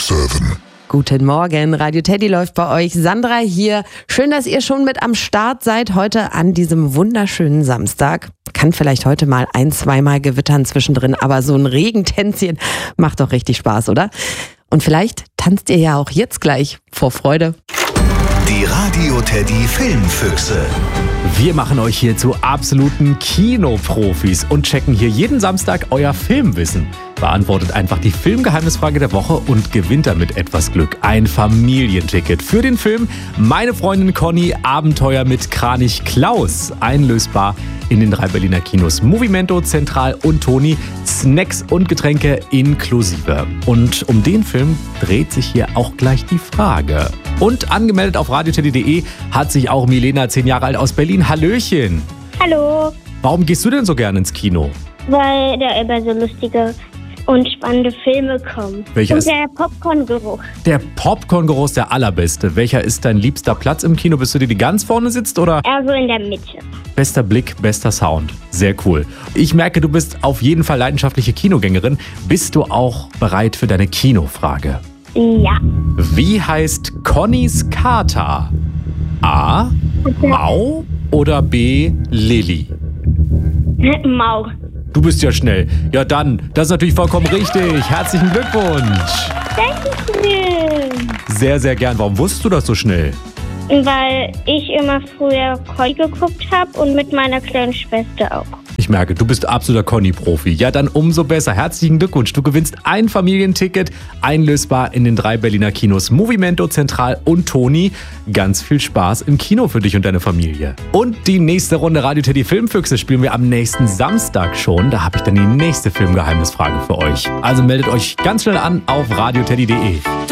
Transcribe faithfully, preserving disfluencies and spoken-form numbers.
sieben. Guten Morgen, Radio Teddy läuft bei euch. Sandra hier. Schön, dass ihr schon mit am Start seid heute an diesem wunderschönen Samstag. Kann vielleicht heute mal ein-, zweimal gewittern zwischendrin, aber so ein Regentänzchen macht doch richtig Spaß, oder? Und vielleicht tanzt ihr ja auch jetzt gleich vor Freude. Die Radio Teddy Filmfüchse. Wir machen euch hier zu absoluten Kinoprofis und checken hier jeden Samstag euer Filmwissen. Beantwortet einfach die Filmgeheimnisfrage der Woche und gewinnt damit etwas Glück. Ein Familienticket für den Film Meine Freundin Conny, Abenteuer mit Kranich Klaus. Einlösbar in den drei Berliner Kinos Movimento, Zentral und Toni. Snacks und Getränke inklusive. Und um den Film dreht sich hier auch gleich die Frage. Und angemeldet auf radio teddy punkt de hat sich auch Milena, zehn Jahre alt aus Berlin. Hallöchen. Hallo. Warum gehst du denn so gerne ins Kino? Weil da immer so lustige und spannende Filme kommen. Welcher und ist der Popcorn-Geruch. Der Popcorn-Geruch ist der allerbeste. Welcher ist dein liebster Platz im Kino? Bist du dir die ganz vorne sitzt oder? Also in der Mitte. Bester Blick, bester Sound. Sehr cool. Ich merke, du bist auf jeden Fall leidenschaftliche Kinogängerin. Bist du auch bereit für deine Kinofrage? Ja. Wie heißt Connys Kater? A. Mau oder B. Lilly? Mau. Du bist ja schnell. Ja dann, das ist natürlich vollkommen richtig. Herzlichen Glückwunsch. Dankeschön. Sehr, sehr gern. Warum wusstest du das so schnell? Weil ich immer früher Conny geguckt habe und mit meiner kleinen Schwester auch. Ich merke, du bist absoluter Conny-Profi. Ja, dann umso besser. Herzlichen Glückwunsch. Du gewinnst ein Familienticket, einlösbar in den drei Berliner Kinos Movimento, Zentral und Toni. Ganz viel Spaß im Kino für dich und deine Familie. Und die nächste Runde Radio Teddy Filmfüchse spielen wir am nächsten Samstag schon. Da habe ich dann die nächste Filmgeheimnisfrage für euch. Also meldet euch ganz schnell an auf radio teddy punkt de.